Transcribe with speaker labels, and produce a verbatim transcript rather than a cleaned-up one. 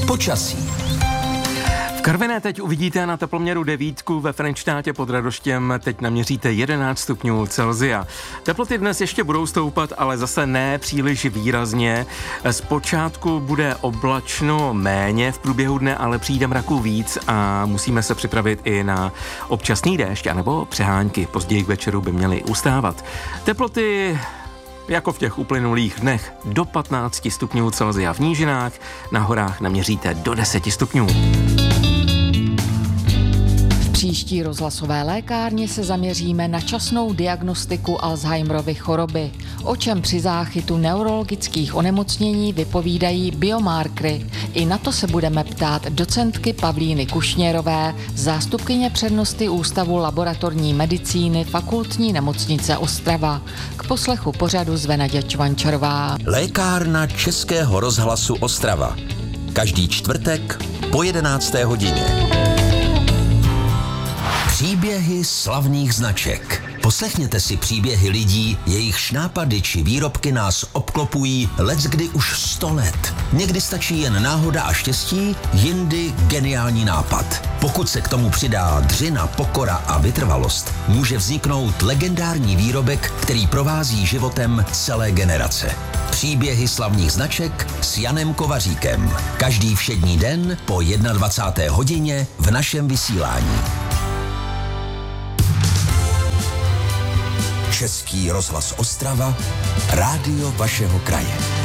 Speaker 1: Počasí.
Speaker 2: V Karviné teď uvidíte na teploměru devítku, ve Frenštátě pod Radoštěm teď naměříte jedenáct stupňů Celsia. Teploty dnes ještě budou stoupat, ale zase ne příliš výrazně. Zpočátku bude oblačno méně v průběhu dne, ale přijde mraků víc a musíme se připravit i na občasný déšť anebo přehánky. Později k večeru by měly ustávat. Teploty jako v těch uplynulých dnech do patnáct stupňů Celsia v nížinách, na horách naměříte do deset stupňů.
Speaker 3: V příští rozhlasové lékárně se zaměříme na časnou diagnostiku Alzheimerovy choroby, o čem při záchytu neurologických onemocnění vypovídají biomarkery. I na to se budeme ptát docentky Pavlíny Kušněrové, zástupkyně přednosty Ústavu laboratorní medicíny Fakultní nemocnice Ostrava. K poslechu pořadu zve Naděja Čvančarová.
Speaker 1: Lékárna Českého rozhlasu Ostrava. Každý čtvrtek po jedenácté hodině. Příběhy slavných značek. Poslechněte si příběhy lidí, jejichž nápady či výrobky nás obklopují leckdy už sto let. Někdy stačí jen náhoda a štěstí, jindy geniální nápad. Pokud se k tomu přidá dřina, pokora a vytrvalost, může vzniknout legendární výrobek, který provází životem celé generace. Příběhy slavných značek s Janem Kovaříkem. Každý všední den po dvacáté jedné hodině v našem vysílání. Český rozhlas Ostrava, rádio vašeho kraje.